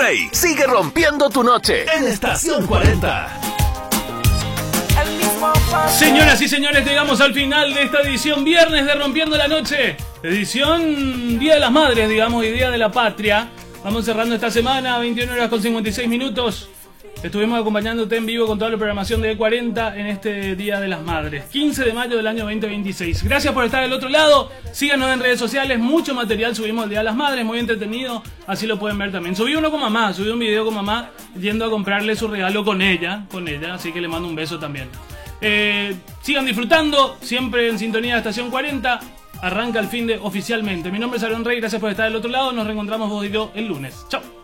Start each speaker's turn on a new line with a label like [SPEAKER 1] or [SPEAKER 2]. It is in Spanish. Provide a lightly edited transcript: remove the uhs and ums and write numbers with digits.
[SPEAKER 1] Play. Sigue rompiendo tu noche en Estación 40.
[SPEAKER 2] Señoras y señores, llegamos al final de esta edición viernes de Rompiendo la Noche. Edición Día de las Madres, digamos, y Día de la Patria. Vamos cerrando esta semana, 21 horas con 56 minutos. Estuvimos acompañándote en vivo con toda la programación de E40 en este Día de las Madres, 15 de mayo del año 2026. Gracias por estar del otro lado. Síganos en redes sociales, mucho material subimos el Día de las Madres, muy entretenido, así lo pueden ver también. Subí uno con mamá, subí un video con mamá yendo a comprarle su regalo con ella, así que le mando un beso también. Sigan disfrutando, siempre en sintonía de Estación 40. Arranca el fin de oficialmente. Mi nombre es Aaron Rey, gracias por estar del otro lado. Nos reencontramos vos y yo el lunes. Chao.